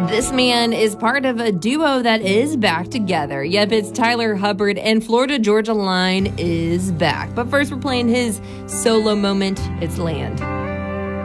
This man is part of a duo that is back together. Yep, it's Tyler Hubbard, and Florida Georgia Line is back. But first, we're playing his solo moment. It's Land.